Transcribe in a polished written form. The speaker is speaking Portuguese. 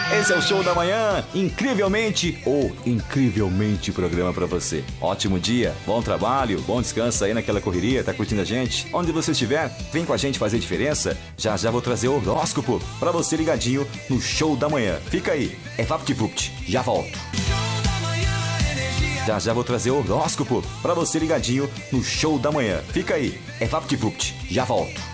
Esse é o Show da Manhã, incrivelmente programa pra você. Ótimo dia, bom trabalho, bom descanso aí naquela correria, tá curtindo a gente? Onde você estiver, vem com a gente fazer diferença. Já já vou trazer o horóscopo pra você ligadinho no Show da Manhã. Fica aí, é VaptVupt, já volto. Já já vou trazer o horóscopo pra você ligadinho no Show da Manhã. Fica aí, é VaptVupt, já volto.